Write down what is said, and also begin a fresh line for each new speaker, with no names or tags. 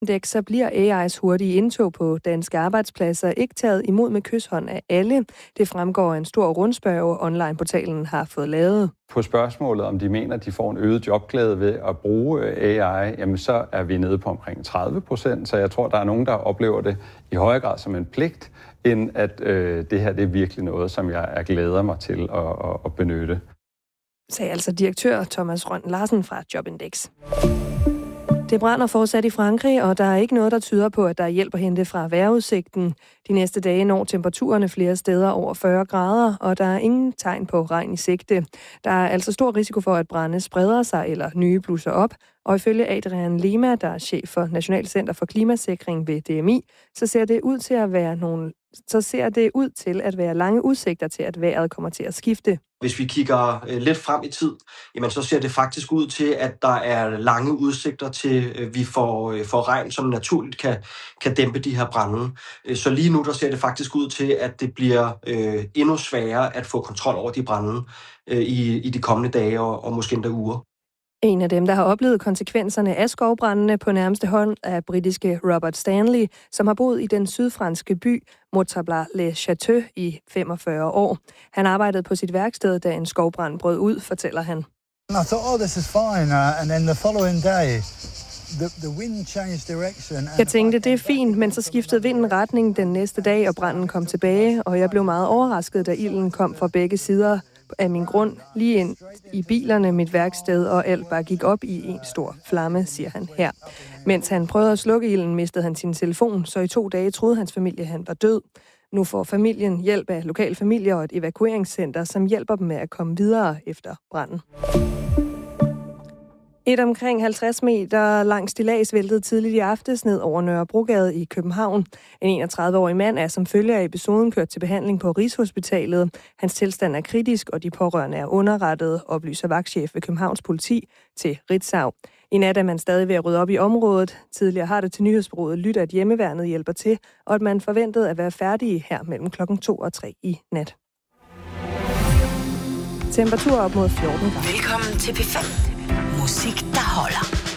Så bliver AI's hurtige indtog på danske arbejdspladser ikke taget imod med kyshånd af alle. Det fremgår af en stor rundspørge, online-portalen har fået lavet.
På spørgsmålet, om de mener, at de får en øget jobglæde ved at bruge AI, jamen så er vi nede på omkring 30%, så jeg tror, der er nogen, der oplever det i højere grad som en pligt, end at det her det er virkelig noget, som jeg glæder mig til at benytte.
Sagde altså direktør Thomas Rønn Larsen fra Jobindex. Det brænder fortsat i Frankrig, og der er ikke noget, der tyder på, at der er hjælp at hente fra vejrudsigten. De næste dage når temperaturerne flere steder over 40 grader, og der er ingen tegn på regn i sigte. Der er altså stor risiko for, at brande spreder sig eller nye blusser op, og ifølge Adrian Lima, der er chef for National Center for Klimasikring ved DMI, så ser det ud til at være lange udsigter til, at vejret kommer til at skifte.
Hvis vi kigger lidt frem i tid, jamen så ser det faktisk ud til, at der er lange udsigter til, at vi får regn, som naturligt kan dæmpe de her brande. Så lige nu der ser det faktisk ud til, at det bliver endnu sværere at få kontrol over de brande i de kommende dage og måske endda uger.
En af dem, der har oplevet konsekvenserne af skovbrandene på nærmeste hånd, er britiske Robert Stanley, som har boet i den sydfranske by Montablaye-le-Château i 45 år. Han arbejdede på sit værksted, da en skovbrand brød ud, fortæller han.
I thought, this is fine, and then the following day, the wind changed direction.
Jeg tænkte, det er fint, men så skiftede vinden retning den næste dag, og branden kom tilbage, og jeg blev meget overrasket, da ilden kom fra begge sider af min grund, lige ind i bilerne, mit værksted, og alt bare gik op i en stor flamme, siger han her. Mens han prøvede at slukke ilden, mistede han sin telefon, så i 2 dage troede hans familie, han var død. Nu får familien hjælp af lokale familier og et evakueringscenter, som hjælper dem med at komme videre efter branden. Et omkring 50 meter langt stillads væltede tidligt i aftes ned over Nørrebrogade i København. En 31-årig mand er som følge af episoden kørt til behandling på Rigshospitalet. Hans tilstand er kritisk, og de pårørende er underrettet, oplyser vagtchef ved Københavns politi til Ritzau. I nat er man stadig ved at rydde op i området. Tidligere har det til nyhedsbureauet lyttet, at hjemmeværnet hjælper til, og at man forventede at være færdige her mellem klokken 2 og 3 i nat. Temperatur op mod 14 grader.
Velkommen til P5. Musik, der holder.